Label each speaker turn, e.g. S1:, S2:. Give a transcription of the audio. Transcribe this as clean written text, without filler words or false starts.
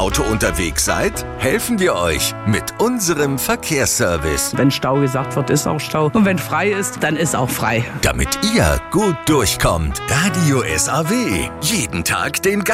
S1: Auto unterwegs seid? Helfen wir euch mit unserem Verkehrsservice.
S2: Wenn Stau gesagt wird, ist auch Stau. Und wenn frei ist, dann ist auch frei.
S1: Damit ihr gut durchkommt. Radio SAW. Jeden Tag den